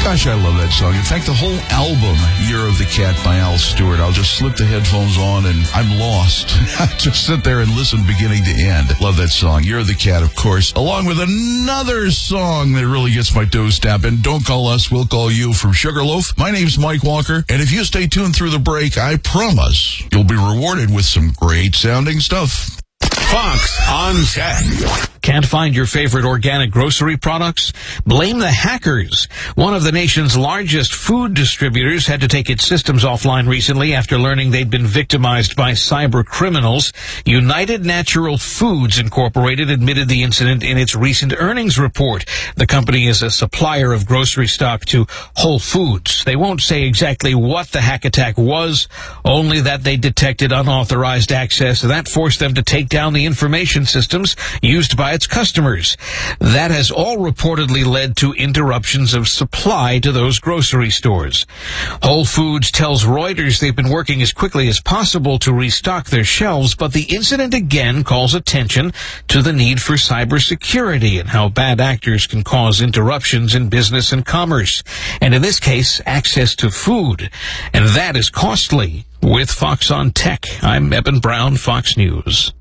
Gosh, I love that song. In fact, the whole album, Year of the Cat by Al Stewart, I'll just slip the headphones on and I'm lost. I just sit there and listen beginning to end. Love that song, Year of the Cat, of course, along with another song that really gets my toes tapping. Don't call us, we'll call you, from Sugarloaf. My name's Mike Walker, and if you stay tuned through the break, I promise you'll be rewarded with some great sounding stuff. Fox on Tech. Can't find your favorite organic grocery products? Blame the hackers. One of the nation's largest food distributors had to take its systems offline recently after learning they'd been victimized by cyber criminals. United Natural Foods Incorporated admitted the incident in its recent earnings report. The company is a supplier of grocery stock to Whole Foods. They won't say exactly what the hack attack was, only that they detected unauthorized access, and that forced them to take down the information systems used by its customers. That has all reportedly led to interruptions of supply to those grocery stores. Whole Foods tells Reuters they've been working as quickly as possible to restock their shelves, but the incident again calls attention to the need for cybersecurity and how bad actors can cause interruptions in business and commerce, and in this case, access to food. And that is costly. With Fox on Tech, I'm Eben Brown, Fox News.